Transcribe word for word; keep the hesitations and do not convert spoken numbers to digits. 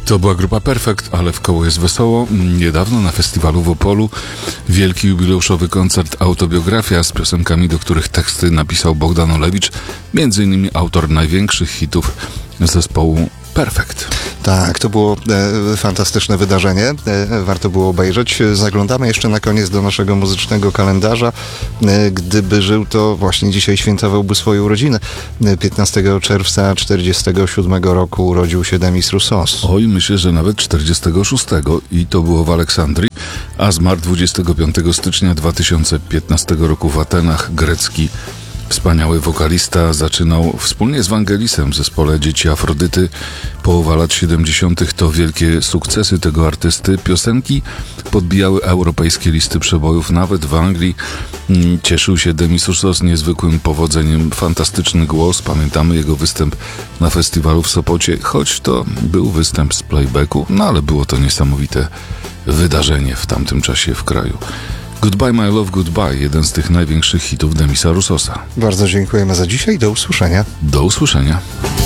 To była grupa Perfekt, ale w koło jest wesoło. Niedawno na festiwalu w Opolu wielki jubileuszowy koncert Autobiografia z piosenkami, do których teksty napisał Bogdan Olewicz, między innymi autor największych hitów zespołu Perfekt. Tak, to było e, fantastyczne wydarzenie. E, warto było obejrzeć. Zaglądamy jeszcze na koniec do naszego muzycznego kalendarza. E, gdyby żył, to właśnie dzisiaj świętowałby swoją urodzinę. E, piętnastego czerwca czterdziestego siódmego roku urodził się Demis Roussos. Oj, myślę, że nawet czterdziestego szóstego i to było w Aleksandrii, a zmarł dwudziestego piątego stycznia dwa tysiące piętnastego roku w Atenach. Grecki wspaniały wokalista zaczynał wspólnie z Wangelisem w zespole Dzieci Afrodyty. Połowa lat siedemdziesiątych to wielkie sukcesy tego artysty. Piosenki podbijały europejskie listy przebojów, nawet w Anglii. Cieszył się Demis Roussos niezwykłym powodzeniem, fantastyczny głos. Pamiętamy jego występ na festiwalu w Sopocie, choć to był występ z playbacku, no ale było to niesamowite wydarzenie w tamtym czasie w kraju. Goodbye My Love Goodbye, jeden z tych największych hitów Demisa Roussosa. Bardzo dziękujemy za dzisiaj. Do usłyszenia. Do usłyszenia.